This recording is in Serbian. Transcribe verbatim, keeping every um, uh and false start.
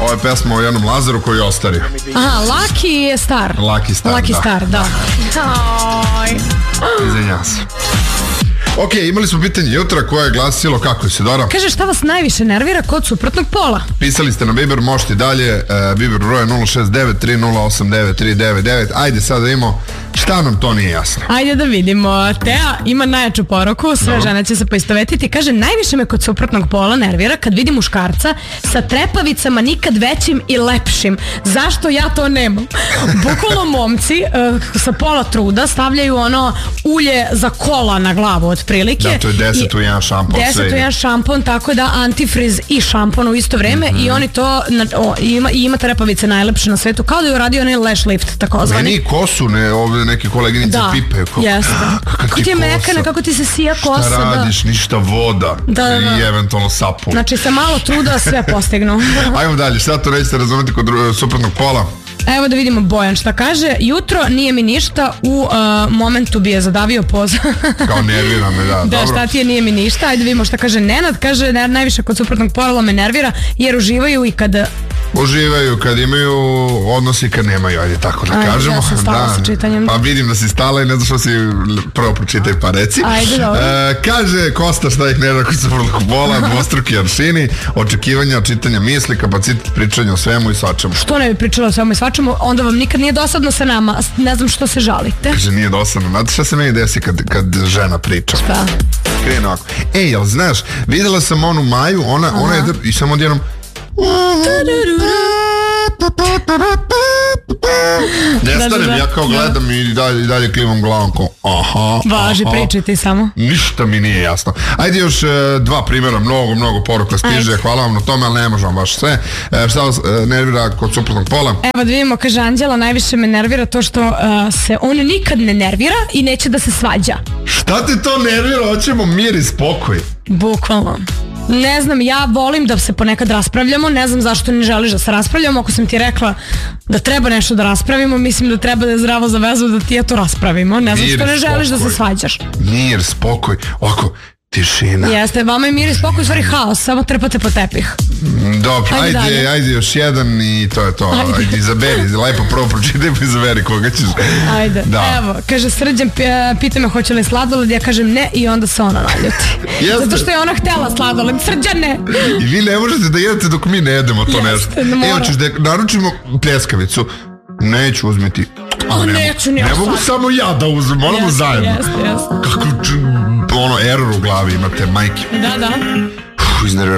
Ovo je pesma o jednom Lazaru koji je ostario. Aha, Laki je star. Laki star, Laki da. star, da. Aj. Izvinjam se. Ok, imali smo pitanje jutra koje je glasilo kako je, Sidora? Kaže, šta vas najviše nervira kod suprotnog pola? Pisali ste na Viber, možete dalje, uh, Viber broj nula šest devet tri nula osam devet tri devet devet. Ajde sad da imamo šta nam to nije jasno. Ajde da vidimo. Tea ima najjaču poruku, sve no. žene će se poistovetiti. Kaže, najviše me kod suprotnog pola nervira kad vidim muškarca sa trepavicama nikad većim i lepšim. Zašto ja to nemam? Bukvalno momci uh, sa pola truda stavljaju ono ulje za kola na glavu otprilike. Da, to je deset u jedan šampon. deset u jedan šampon, tako da antifriz i šampon u isto vreme mm-hmm. i oni to na, o, ima, ima trepavice najlepše na svetu, kao da je uradio onaj lash lift takozvani. Meni kosu, ne, ovdje neke koleginice da, pipaju. Kako, jeste. Kako ti je mekana, kako ti se sija kosa. Šta radiš, da. Ništa voda da, da, da. i eventualno sapun. Znači sa malo truda sve postignu. Ajmo dalje, šta to nećete razumjeti kod suprotnog pola? Evo da vidimo Bojan šta kaže. Jutro nije mi ništa, u uh, momentu bi je zadavio poza. Kao nervira me, da. Da, dobro. šta ti je nije mi ništa. Ajde vidimo šta kaže Nenad. Kaže, najviše kod suprotnog pola me nervira jer uživaju i kada... Uživaju kad imaju odnos i kad nemaju, ajde tako da ajde, kažemo. Ja sam stala da, sa čitanjem. Pa vidim da si stala i ne znam što si prvo pročitaj pa reci. Ajde, dobro. E, kaže Kosta šta ih nervira kod suprotnog pola, dvostruki aršini, očekivanja, čitanja misli, kapacitet pričanja o svemu i svačemu. Što ne bi pričala o svemu i svačemu, onda vam nikad nije dosadno sa nama, ne znam što se žalite. Kaže, nije dosadno, znate šta se meni desi kad, kad žena priča? Šta? Krene ovako. Ej, jel znaš, videla sam onu Maju, ona, ona je i samo odjednom ne stanem, ja kao gledam i dalje, dalje klimam glavom kao aha, važi, aha. Pričaj ti samo. Ništa mi nije jasno. Ajde još e, dva primjera, mnogo, mnogo poruka stiže. Ajde. Hvala vam na tome, ali ne možem baš sve. E, šta vas e, nervira kod suprotnog pola? Evo da vidimo, kaže Anđela, najviše me nervira to što uh, se on nikad ne nervira i neće da se svađa. Šta te to nervira? Hoćemo mir i spokoj. Bukvalno. Ne znam, ja volim da se ponekad raspravljamo, ne znam zašto ne želiš da se raspravljamo. Ako sam ti rekla da treba nešto da raspravimo, mislim da treba da je zdravo za vezu da ti ja to raspravimo. Ne znam što ne želiš da se svađaš. Mir, spokoj, ovako, tišina. Jeste, vama je mir i spokoj, u stvari haos, samo trpate po tepih. Dobro, ajde, ajde, ajde još jedan i to je to. Ajde, ajde izaberi, lepo prvo pročitaj pa izaberi koga ćeš. Ajde, da. Evo, kaže Srđan, pita me hoće li sladoled, ja kažem ne i onda se ona naljuti. Zato što je ona htjela sladoled, Srđane. I vi ne možete da jedete dok mi ne jedemo to Jeste, nešto. Ne Evo ćeš da naručimo pljeskavicu. Neću uzmeti. O, ne, neću ni Ne mogu samo ja da uzmem, moramo zajedno. Jeste, jeste. Kako ono error u glavi imate, majke. Da, da. Iznervira.